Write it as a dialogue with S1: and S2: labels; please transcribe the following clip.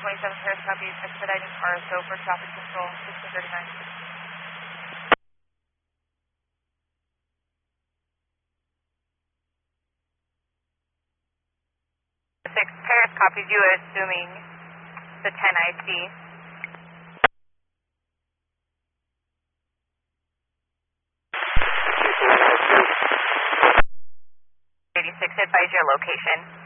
S1: 27 Paris copies, expediting RSO for traffic control, 1639. 6 Paris copies you, assuming the 10 IC. 86, advise your location.